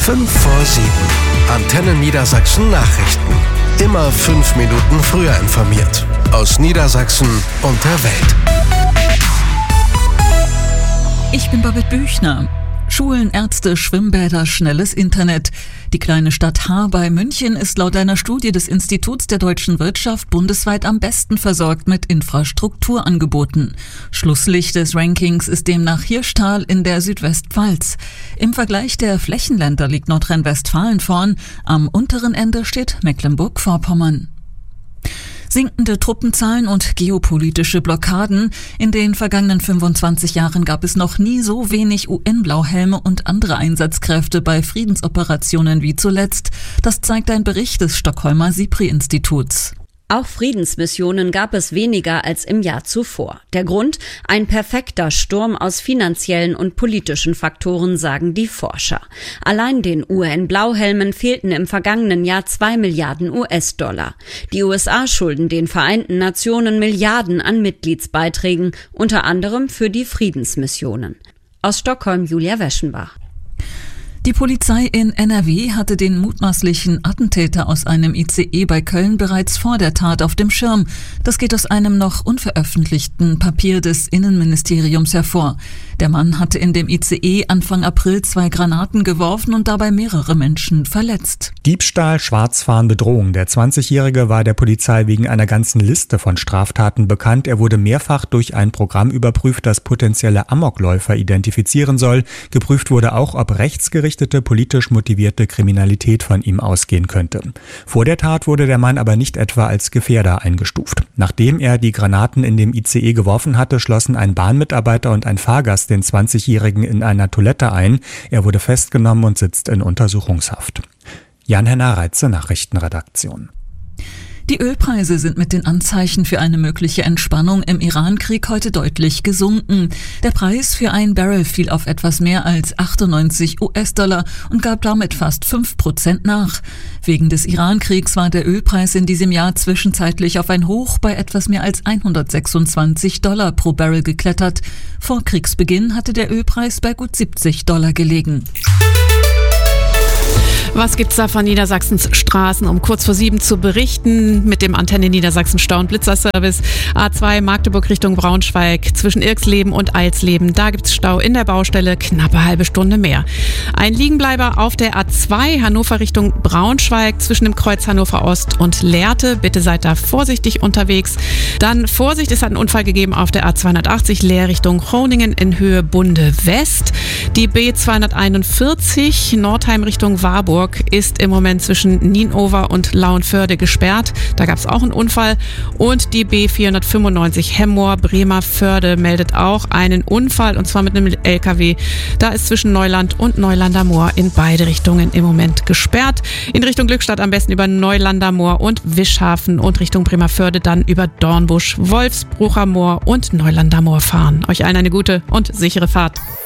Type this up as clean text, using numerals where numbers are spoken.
5 vor 7. Antenne Niedersachsen Nachrichten. Immer 5 Minuten früher informiert. Aus Niedersachsen und der Welt. Ich bin Babette Büchner. Schulen, Ärzte, Schwimmbäder, schnelles Internet. Die kleine Stadt Haar bei München ist laut einer Studie des Instituts der deutschen Wirtschaft bundesweit am besten versorgt mit Infrastrukturangeboten. Schlusslicht des Rankings ist demnach Hirschtal in der Südwestpfalz. Im Vergleich der Flächenländer liegt Nordrhein-Westfalen vorn. Am unteren Ende steht Mecklenburg-Vorpommern. Sinkende Truppenzahlen und geopolitische Blockaden. In den vergangenen 25 Jahren gab es noch nie so wenig UN-Blauhelme und andere Einsatzkräfte bei Friedensoperationen wie zuletzt. Das zeigt ein Bericht des Stockholmer SIPRI-Instituts. Auch Friedensmissionen gab es weniger als im Jahr zuvor. Der Grund? Ein perfekter Sturm aus finanziellen und politischen Faktoren, sagen die Forscher. Allein den UN-Blauhelmen fehlten im vergangenen Jahr 2 Milliarden US-Dollar. Die USA schulden den Vereinten Nationen Milliarden an Mitgliedsbeiträgen, unter anderem für die Friedensmissionen. Aus Stockholm Julia Weschenbach. Die Polizei in NRW hatte den mutmaßlichen Attentäter aus einem ICE bei Köln bereits vor der Tat auf dem Schirm. Das geht aus einem noch unveröffentlichten Papier des Innenministeriums hervor. Der Mann hatte in dem ICE Anfang April 2 Granaten geworfen und dabei mehrere Menschen verletzt. Diebstahl, Schwarzfahren, Bedrohung. Der 20-Jährige war der Polizei wegen einer ganzen Liste von Straftaten bekannt. Er wurde mehrfach durch ein Programm überprüft, das potenzielle Amokläufer identifizieren soll. Geprüft wurde auch, ob rechtsgerichtete, politisch motivierte Kriminalität von ihm ausgehen könnte. Vor der Tat wurde der Mann aber nicht etwa als Gefährder eingestuft. Nachdem er die Granaten in dem ICE geworfen hatte, schlossen ein Bahnmitarbeiter und ein Fahrgast den 20-Jährigen in einer Toilette ein. Er wurde festgenommen und sitzt in Untersuchungshaft. Jan-Henner Reitze, Nachrichtenredaktion. Die Ölpreise sind mit den Anzeichen für eine mögliche Entspannung im Iran-Krieg heute deutlich gesunken. Der Preis für ein Barrel fiel auf etwas mehr als 98 US-Dollar und gab damit fast 5% nach. Wegen des Iran-Kriegs war der Ölpreis in diesem Jahr zwischenzeitlich auf ein Hoch bei etwas mehr als 126 Dollar pro Barrel geklettert. Vor Kriegsbeginn hatte der Ölpreis bei gut 70 Dollar gelegen. Was gibt's da von Niedersachsens Straßen, um kurz vor 7 zu berichten mit dem Antenne Niedersachsen Stau- und Blitzerservice. A2 Magdeburg Richtung Braunschweig zwischen Irksleben und Eilsleben. Da gibt's Stau in der Baustelle, knappe halbe Stunde mehr. Ein Liegenbleiber auf der A2 Hannover Richtung Braunschweig zwischen dem Kreuz Hannover Ost und Lehrte. Bitte seid da vorsichtig unterwegs. Dann Vorsicht, es hat einen Unfall gegeben auf der A280 Leer Richtung Groningen in Höhe Bunde West. Die B241 Nordheim Richtung Warburg ist im Moment zwischen Nienover und Lauenförde gesperrt. Da gab es auch einen Unfall. Und die B495 Hemmoor Bremerförde meldet auch einen Unfall, und zwar mit einem LKW. Da ist zwischen Neuland und Neulander Moor in beide Richtungen im Moment gesperrt. In Richtung Glückstadt am besten über Neulander Moor und Wischhafen und Richtung Bremerförde dann über Dornbusch, Wolfsbrucher Moor und Neulander Moor fahren. Euch allen eine gute und sichere Fahrt.